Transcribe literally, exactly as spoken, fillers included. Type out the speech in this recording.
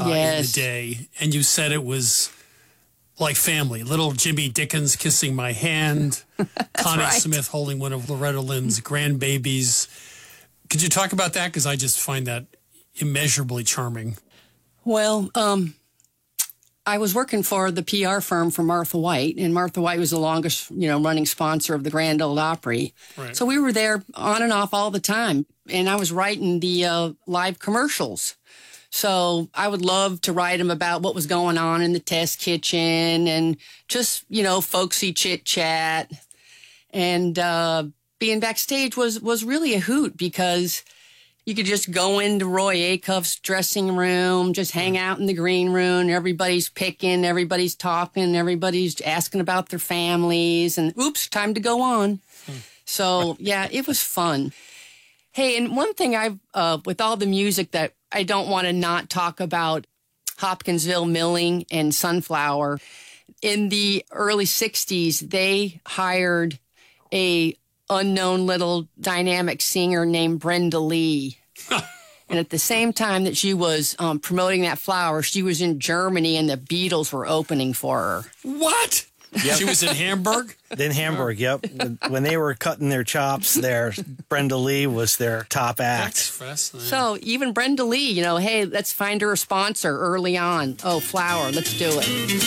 uh, yes. in the day, and you said it was like family. Little Jimmy Dickens kissing my hand, Connie right. Smith holding one of Loretta Lynn's grandbabies. Could you talk about that? Because I just find that immeasurably charming. Well, um, I was working for the P R firm for Martha White, and Martha White was the longest, you know, running sponsor of the Grand Ole Opry. Right. So we were there on and off all the time, and I was writing the uh, live commercials. So I would love to write them about what was going on in the test kitchen and just, you know, folksy chit chat. And uh, being backstage was was really a hoot because you could just go into Roy Acuff's dressing room, just hang out in the green room. Everybody's picking, everybody's talking, everybody's asking about their families. And oops, time to go on. So, yeah, it was fun. Hey, and one thing I've, uh, with all the music that I don't want to not talk about, Hopkinsville Milling and Sunflower. In the early sixties, they hired a unknown little dynamic singer named Brenda Lee. And at the same time that she was um, promoting that flower, she was in Germany and the Beatles were opening for her. What? Yep. She was in Hamburg? In Hamburg, yep. When they were cutting their chops there, Brenda Lee was their top act. That's fascinating. So even Brenda Lee, you know, hey, let's find her a sponsor early on. Oh, flower, let's do it.